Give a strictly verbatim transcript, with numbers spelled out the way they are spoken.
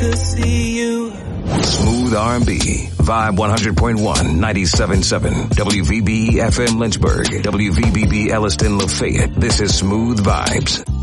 could see you. Smooth R and B. Vibe one hundred point one, ninety-seven point seven. W V B E F M Lynchburg. W V B B Elliston Lafayette. This is Smooth Vibes.